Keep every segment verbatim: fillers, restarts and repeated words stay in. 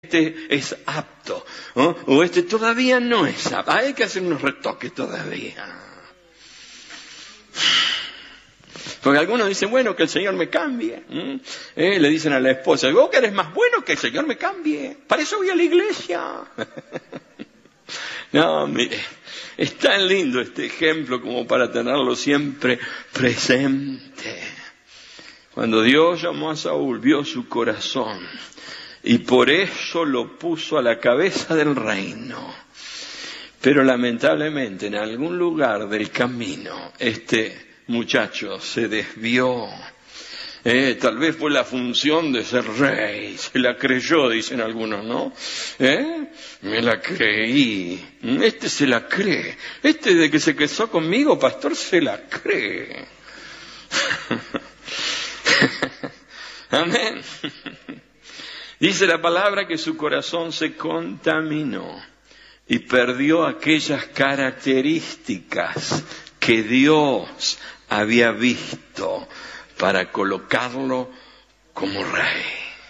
este es apto, ¿no? O este todavía no es apto. Hay que hacer unos retoques todavía. Porque algunos dicen, bueno, que el Señor me cambie. ¿Eh? Le dicen a la esposa, vos que eres más bueno, que el Señor me cambie. Para eso voy a la iglesia. No, mire, es tan lindo este ejemplo como para tenerlo siempre presente. Cuando Dios llamó a Saúl, vio su corazón y por eso lo puso a la cabeza del reino. Pero lamentablemente en algún lugar del camino este muchacho se desvió. Eh, tal vez fue la función de ser rey, se la creyó, dicen algunos, ¿no? ¿Eh? Me la creí. Este se la cree. Este de que se casó conmigo, pastor, se la cree. Amén. Dice la palabra que su corazón se contaminó y perdió aquellas características que Dios había visto para colocarlo como rey.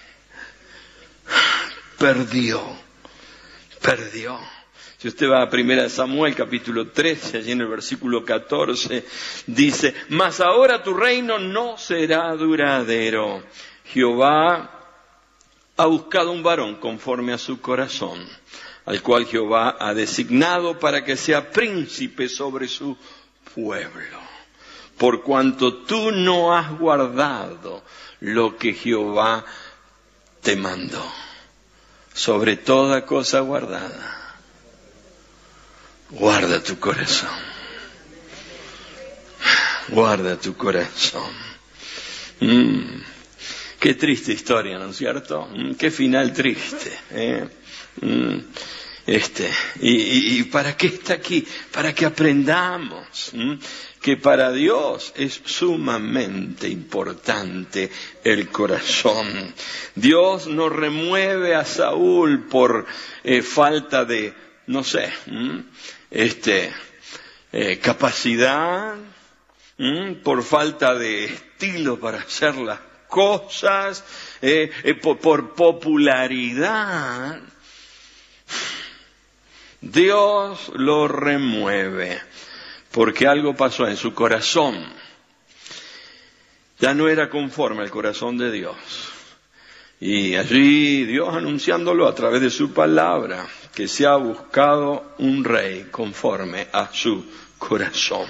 Perdió, perdió. Si usted va a primera de Samuel, capítulo trece, allí en el versículo catorce, dice, mas ahora tu reino no será duradero. Jehová ha buscado un varón conforme a su corazón, al cual Jehová ha designado para que sea príncipe sobre su pueblo. Por cuanto tú no has guardado lo que Jehová te mandó, sobre toda cosa guardada, guarda tu corazón, guarda tu corazón. Mm, qué triste historia, ¿no es cierto? Mm, qué final triste, ¿eh? Mm, este, y, y, y ¿para qué está aquí? Para que aprendamos ¿m? que para Dios es sumamente importante el corazón. Dios no remueve a Saúl por eh, falta de, no sé, ¿m? este, eh, capacidad, ¿m? por falta de estilo para hacer las cosas, eh, eh, por, por popularidad. Dios lo remueve porque algo pasó en su corazón. Ya no era conforme al corazón de Dios. Y allí Dios anunciándolo a través de su palabra, que se ha buscado un rey conforme a su corazón.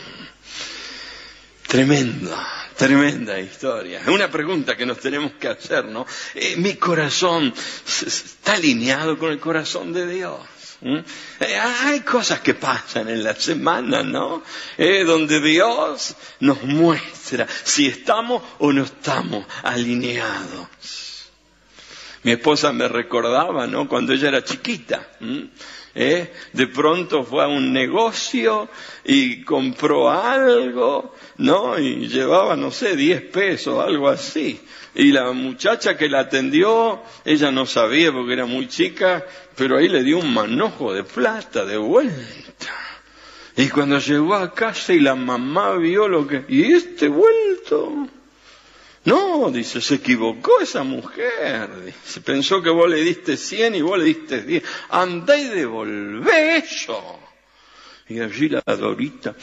Tremenda, tremenda historia. Es una pregunta que nos tenemos que hacer, ¿no? Eh, ¿Mi corazón está alineado con el corazón de Dios? ¿Mm? Eh, hay cosas que pasan en la semana, ¿no? Eh, donde Dios nos muestra si estamos o no estamos alineados. Mi esposa me recordaba, ¿no? Cuando ella era chiquita, ¿Mm? ¿Eh? de pronto fue a un negocio y compró algo, ¿no? Y llevaba, no sé, diez pesos, algo así. Y la muchacha que la atendió, ella no sabía porque era muy chica, pero ahí le dio un manojo de plata de vuelta. Y cuando llegó a casa y la mamá vio lo que... ¿Y este vuelto? No, dice, se equivocó esa mujer. Dice, pensó que vos le diste cien y vos le diste diez. Andá y devolvé eso. Y allí la Dorita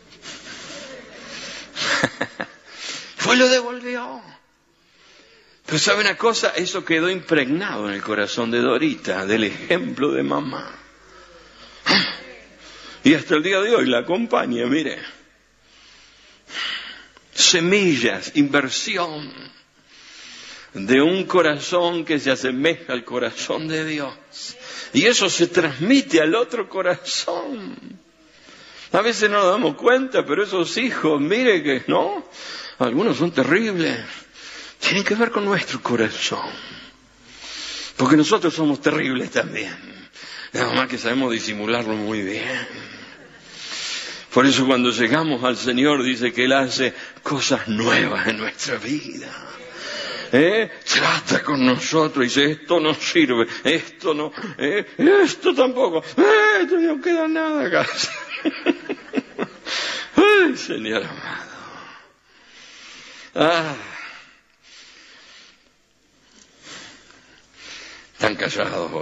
fue y lo devolvió. Pero ¿sabe una cosa? Eso quedó impregnado en el corazón de Dorita, del ejemplo de mamá. Y hasta el día de hoy la acompaña, mire. Semillas, inversión de un corazón que se asemeja al corazón de Dios. Y eso se transmite al otro corazón. A veces no nos damos cuenta, pero esos hijos, mire que, ¿no? Algunos son terribles. Tienen que ver con nuestro corazón. Porque nosotros somos terribles también. Nada más que sabemos disimularlo muy bien. Por eso cuando llegamos al Señor dice que Él hace cosas nuevas en nuestra vida. ¿Eh? Trata con nosotros y dice, esto no sirve, esto no, ¿eh? esto tampoco, ¿eh? esto no queda nada casi. Ay, Señor amado. Ah. están callados